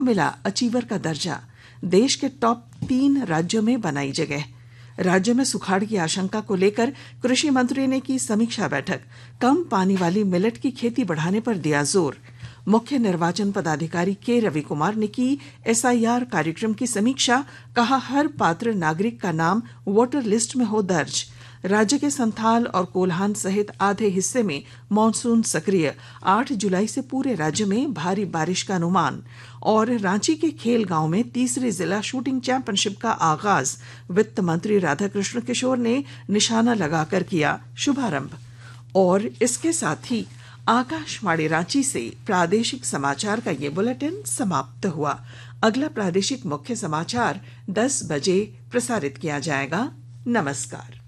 मिला अचीवर का दर्जा, देश के टॉप 3 राज्यों में बनाई जगह। राज्य में सुखाड़ की आशंका को लेकर कृषि मंत्री ने की समीक्षा बैठक, कम पानी वाली मिलेट की खेती बढ़ाने पर दिया जोर। मुख्य निर्वाचन पदाधिकारी के रवि कुमार ने की एसआईआर कार्यक्रम की समीक्षा, कहा हर पात्र नागरिक का नाम वोटर लिस्ट में हो दर्ज। राज्य के संथाल और कोल्हान सहित आधे हिस्से में मानसून सक्रिय, 8 जुलाई से पूरे राज्य में भारी बारिश का अनुमान। और रांची के खेल गांव में तीसरी जिला शूटिंग चैंपियनशिप का आगाज, वित्त मंत्री राधाकृष्ण किशोर ने निशाना लगाकर किया शुभारंभ। और इसके साथ ही आकाशवाणी रांची से प्रादेशिक समाचार का ये बुलेटिन समाप्त हुआ। अगला प्रादेशिक मुख्य समाचार 10 बजे प्रसारित किया जाएगा। नमस्कार।